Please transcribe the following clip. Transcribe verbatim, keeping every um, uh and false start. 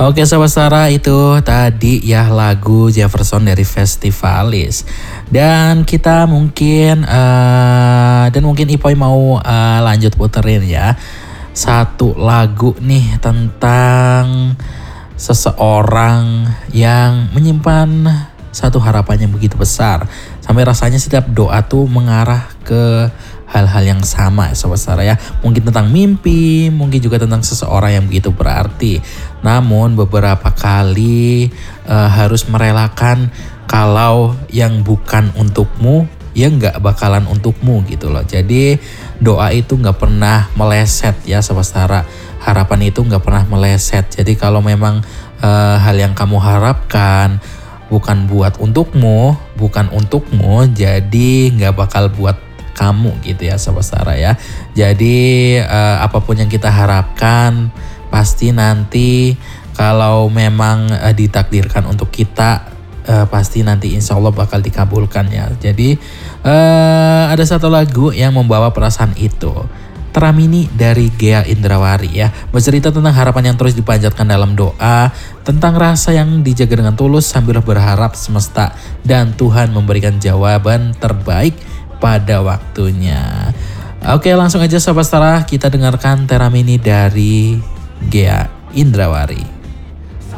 Oke Sobat Setara, itu tadi ya lagu Jefferson dari Festivalis. Dan kita mungkin uh, dan mungkin Ipoy mau uh, lanjut puterin ya satu lagu nih tentang seseorang yang menyimpan satu harapan yang begitu besar sampai rasanya setiap doa tuh mengarah ke hal-hal yang sama ya Sobat Setara ya. Mungkin tentang mimpi, mungkin juga tentang seseorang yang begitu berarti. Namun beberapa kali uh, harus merelakan kalau yang bukan untukmu ya nggak bakalan untukmu gitu loh. Jadi doa itu nggak pernah meleset ya Sobat Setara. Harapan itu nggak pernah meleset. Jadi kalau memang uh, hal yang kamu harapkan bukan buat untukmu, bukan untukmu, jadi nggak bakal buat kamu gitu ya Sobat Setara ya. Jadi uh, apapun yang kita harapkan pasti nanti kalau memang uh, ditakdirkan untuk kita uh, pasti nanti insya Allah bakal dikabulkan ya. Jadi uh, ada satu lagu yang membawa perasaan itu. Teramini dari Ghea Indrawari ya, bercerita tentang harapan yang terus dipanjatkan dalam doa, tentang rasa yang dijaga dengan tulus sambil berharap semesta dan Tuhan memberikan jawaban terbaik pada waktunya. Oke, langsung aja Sobat Setara kita dengarkan Teramini dari Ghea Indrawari.